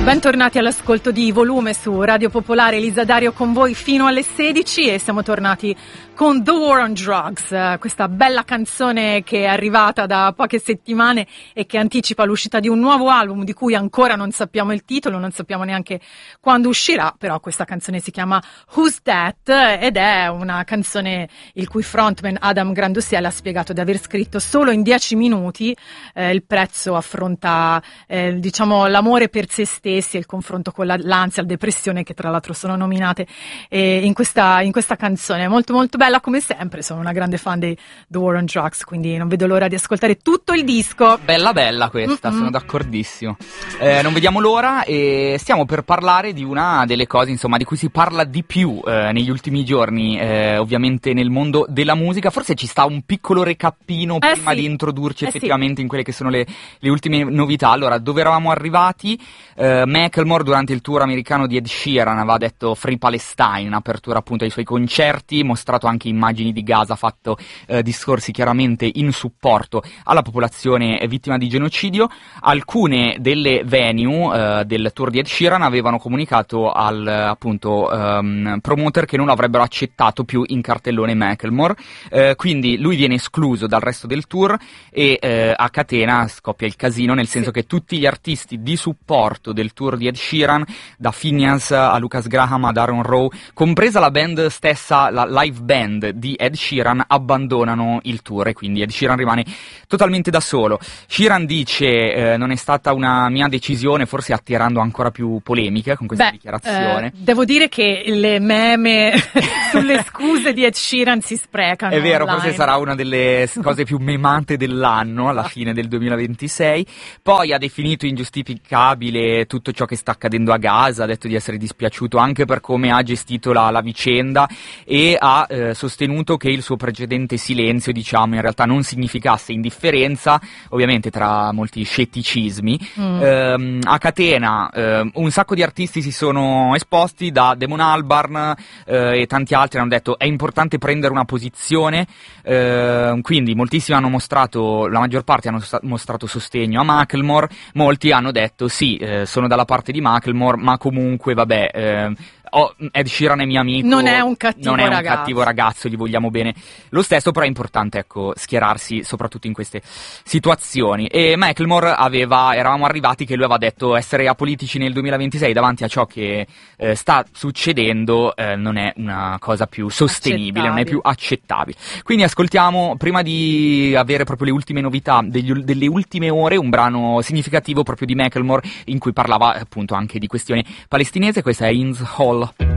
Bentornati all'ascolto di Volume su Radio Popolare. Elisa Dario con voi fino alle 16 e siamo tornati con The War on Drugs, questa bella canzone che è arrivata da poche settimane e che anticipa l'uscita di un nuovo album di cui ancora non sappiamo il titolo, non sappiamo neanche quando uscirà, però questa canzone si chiama Who's That ed è una canzone il cui frontman Adam Grandusiel ha spiegato di aver scritto solo in 10 minuti. Il prezzo affronta diciamo l'amore per se stessi e il confronto con l'ansia, la depressione, che tra l'altro sono nominate in questa canzone. Molto molto bella come sempre, sono una grande fan di The War on Drugs, quindi non vedo l'ora di ascoltare tutto il disco. Bella questa, sono d'accordissimo. Non vediamo l'ora e stiamo per parlare di una delle cose, insomma, di cui si parla di più negli ultimi giorni, ovviamente nel mondo della musica. Forse ci sta un piccolo recappino prima di introdurci effettivamente in quelle che sono le ultime novità. Allora, dove eravamo arrivati? Macklemore durante il tour americano di Ed Sheeran aveva detto Free Palestine in apertura appunto ai suoi concerti, mostrato anche immagini di Gaza, fatto discorsi chiaramente in supporto alla popolazione vittima di genocidio. Alcune delle venue del tour di Ed Sheeran avevano comunicato al appunto promoter che non avrebbero accettato più in cartellone Macklemore, quindi lui viene escluso dal resto del tour e a catena scoppia il casino, nel senso che tutti gli artisti di supporto del tour di Ed Sheeran, da Finneas a Lucas Graham ad Aaron Rowe, compresa la band stessa, la live band di Ed Sheeran, abbandonano il tour e quindi Ed Sheeran rimane totalmente da solo. Sheeran dice non è stata una mia decisione, forse attirando ancora più polemiche con questa dichiarazione. Devo dire che le meme sulle scuse di Ed Sheeran si sprecano. È vero, online. Forse sarà una delle cose più memate dell'anno alla fine del 2026. Poi ha definito ingiustificabile tutto ciò che sta accadendo a Gaza, ha detto di essere dispiaciuto anche per come ha gestito la vicenda e ha sostenuto che il suo precedente silenzio, diciamo, in realtà non significasse indifferenza, ovviamente tra molti scetticismi. A catena un sacco di artisti si sono esposti, da Damon Albarn e tanti altri hanno detto è importante prendere una posizione, quindi moltissimi hanno mostrato, la maggior parte hanno mostrato sostegno a Macklemore, molti hanno detto sì, sono dalla parte di Macklemore, ma comunque vabbè, Ed Sheeran è mio amico, non è un cattivo ragazzo, gli vogliamo bene lo stesso, però è importante, ecco, schierarsi soprattutto in queste situazioni. E Macklemore eravamo arrivati che lui aveva detto essere apolitici nel 2026 davanti a ciò che sta succedendo non è una cosa più sostenibile, non è più accettabile. Quindi ascoltiamo, prima di avere proprio le ultime novità delle ultime ore, un brano significativo proprio di Macklemore in cui parlava appunto anche di questione palestinese. Questa è In's Hall.